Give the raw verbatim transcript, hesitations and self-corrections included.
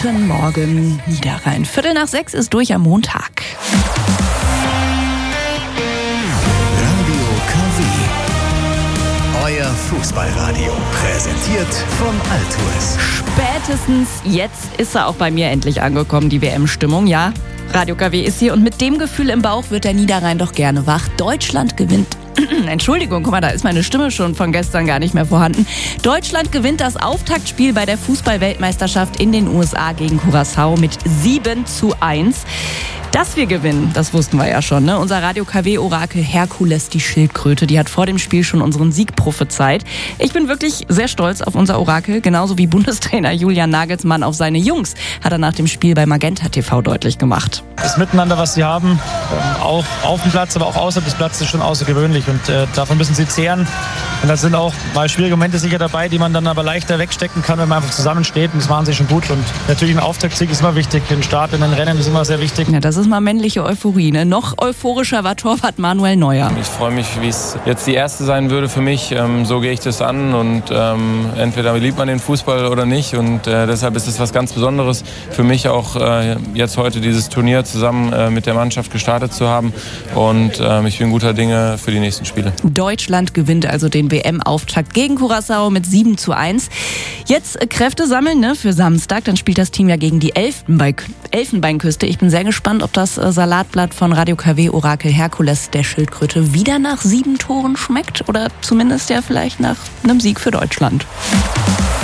Guten Morgen, Niederrhein. Viertel nach sechs ist durch am Montag. Radio K W. Euer Fußballradio. Präsentiert von Altues. Spätestens jetzt ist er auch bei mir endlich angekommen, die W M-Stimmung. Ja, Radio K W ist hier und mit dem Gefühl im Bauch wird der Niederrhein doch gerne wach. Deutschland gewinnt. Entschuldigung, guck mal, da ist meine Stimme schon von gestern gar nicht mehr vorhanden. Deutschland gewinnt das Auftaktspiel bei der Fußball-Weltmeisterschaft in den U S A gegen Curaçao mit sieben zu eins. Dass wir gewinnen, das wussten wir ja schon, ne? Unser Radio K W-Orakel Herkules, die Schildkröte, die hat vor dem Spiel schon unseren Sieg prophezeit. Ich bin wirklich sehr stolz auf unser Orakel, genauso wie Bundestrainer Julian Nagelsmann auf seine Jungs, hat er nach dem Spiel bei Magenta T V deutlich gemacht. Das Miteinander, was sie haben, auch auf dem Platz, aber auch außerhalb des Platzes, ist schon außergewöhnlich und äh, davon müssen sie zehren. Und da sind auch mal schwierige Momente sicher dabei, die man dann aber leichter wegstecken kann, wenn man einfach zusammensteht, und das machen sie schon gut. Und natürlich ein Auftaktsieg ist immer wichtig, ein Start in den Rennen ist immer sehr wichtig. Ja, das ist mal männliche Euphorie, ne? Noch euphorischer war Torwart Manuel Neuer. Ich freue mich, wie es jetzt die erste sein würde für mich. Ähm, so gehe ich das an und ähm, entweder liebt man den Fußball oder nicht und äh, deshalb ist es was ganz Besonderes für mich auch äh, jetzt heute dieses Turnier zusammen äh, mit der Mannschaft gestartet zu haben und äh, ich bin guter Dinge für die nächsten Spiele. Deutschland gewinnt also den W M-Auftakt gegen Curaçao mit sieben zu eins. Jetzt äh, Kräfte sammeln, ne, für Samstag, dann spielt das Team ja gegen die Elfenbein- Elfenbeinküste. Ich bin sehr gespannt, ob das äh, Salatblatt von Radio K W-Orakel Herkules der Schildkröte wieder nach sieben Toren schmeckt oder zumindest ja vielleicht nach einem Sieg für Deutschland.